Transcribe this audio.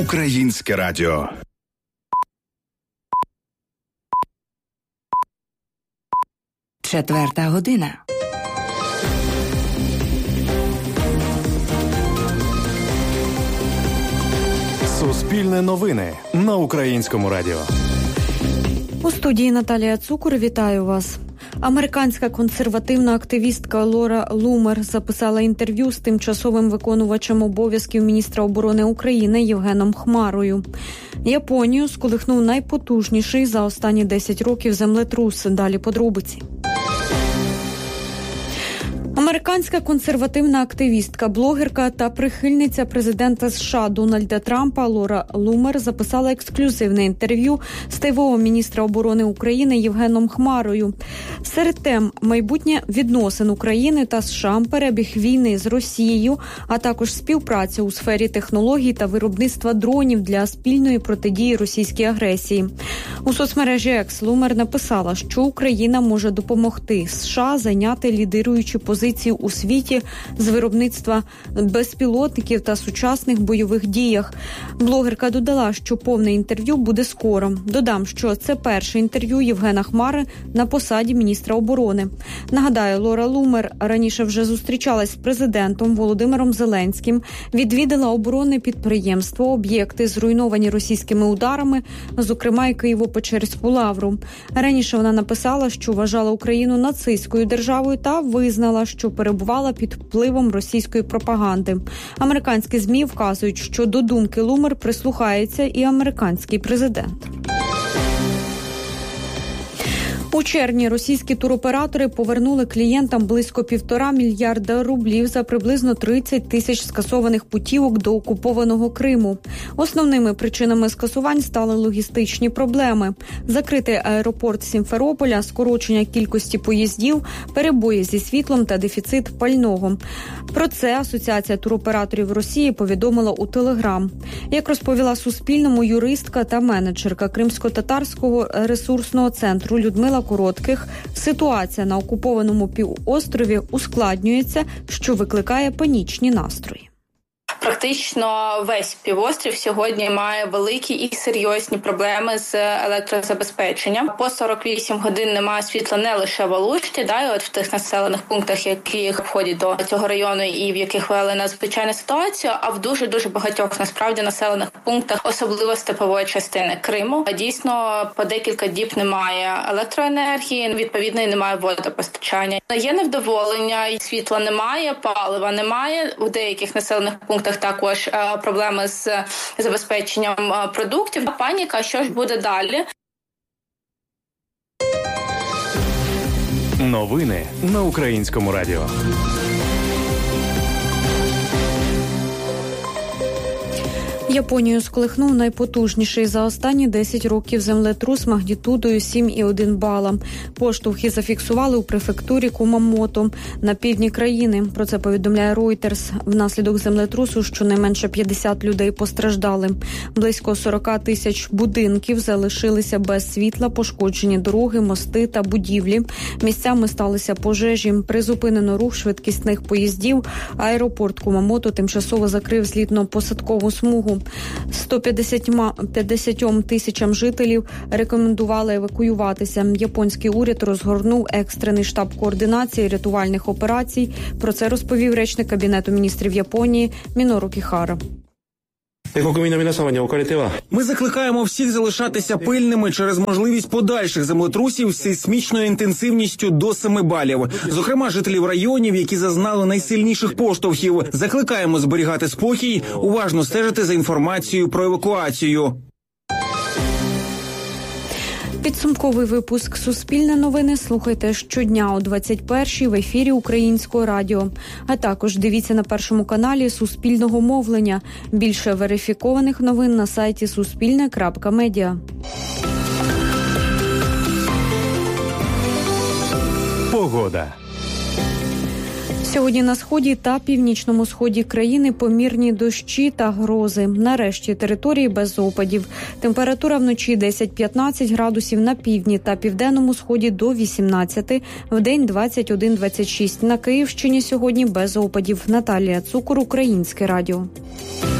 Українське радіо. Четверта година. Суспільне новини на Українському радіо. У студії Наталія Цукор. Вітаю вас. Американська консервативна активістка Лора Лумер записала інтерв'ю з тимчасовим виконувачем обов'язків міністра оборони України Євгеном Хмарою. Японію сколихнув найпотужніший за останні 10 років землетрус. Далі подробиці. Американська консервативна активістка, блогерка та прихильниця президента США Дональда Трампа Лора Лумер записала ексклюзивне інтерв'ю з ТВО міністра оборони України Євгеном Хмарою. Серед тем майбутнє відносин України та США, перебіг війни з Росією, а також співпраця у сфері технологій та виробництва дронів для спільної протидії російській агресії. У соцмережі X Лумер написала, що Україна може допомогти США зайняти лідируючі позиції у світі з виробництва безпілотників та сучасних бойових діях. Блогерка додала, що повне інтерв'ю буде скоро. Додам, що це перше інтерв'ю Євгена Хмари на посаді міністра оборони. Нагадаю, Лора Лумер раніше вже зустрічалась з президентом Володимиром Зеленським, відвідала оборонне підприємство, об'єкти, зруйновані російськими ударами, зокрема і Києво-Печерську лавру. Раніше вона написала, що вважала Україну нацистською державою та визнала, що перебувала під впливом російської пропаганди. Американські ЗМІ вказують, що до думки Лумер прислухається і американський президент. У червні російські туроператори повернули клієнтам близько 1,5 мільярда рублів за приблизно 30 тисяч скасованих путівок до окупованого Криму. Основними причинами скасувань стали логістичні проблеми. Закритий аеропорт Сімферополя, скорочення кількості поїздів, перебої зі світлом та дефіцит пального. Про це Асоціація туроператорів Росії повідомила у Телеграм. Як розповіла Суспільному юристка та менеджерка Кримсько-татарського ресурсного центру Людмила Коротких, ситуація на окупованому півострові ускладнюється, що викликає панічні настрої. Практично весь півострів сьогодні має великі і серйозні проблеми з електрозабезпеченням. По 48 годин немає світла не лише в Алушті, і от в тих населених пунктах, які входять до цього району і в яких вели надзвичайну ситуацію, а в дуже-дуже багатьох насправді населених пунктах, особливо степової частини Криму. Дійсно, по декілька діб немає електроенергії, відповідно, і немає водопостачання. Є невдоволення, світла немає, палива немає. У деяких населених пунктах також проблеми з забезпеченням продуктів. Паніка, що ж буде далі? Новини на Українському радіо. Японію сколихнув найпотужніший за останні 10 років землетрус магнітудою 7,1 бала. Поштовхи зафіксували у префектурі Кумамото на півдні країни. Про це повідомляє Reuters. Внаслідок землетрусу щонайменше 50 людей постраждали. Близько 40 тисяч будинків залишилися без світла, пошкоджені дороги, мости та будівлі. Місцями сталися пожежі. Призупинено рух швидкісних поїздів. Аеропорт Кумамото тимчасово закрив злітно-посадкову смугу. 150 тисячам жителів рекомендували евакуюватися. Японський уряд розгорнув екстрений штаб координації рятувальних операцій. Про це розповів речник Кабінету міністрів Японії Мінору Кіхара. Ми закликаємо всіх залишатися пильними через можливість подальших землетрусів з сейсмічною інтенсивністю до 7 балів. Зокрема, жителів районів, які зазнали найсильніших поштовхів. Закликаємо зберігати спокій, уважно стежити за інформацією про евакуацію. Підсумковий випуск «Суспільне новини» слухайте щодня о 21-й в ефірі Українського радіо. А також дивіться на Першому каналі Суспільного мовлення. Більше верифікованих новин на сайті suspilne.media. Погода. Сьогодні на сході та північному сході країни помірні дощі та грози. На решті території без опадів. Температура вночі 10-15 градусів на півдні та південному сході до 18, вдень 21-26. На Київщині сьогодні без опадів. Наталія Цукор, Українське радіо.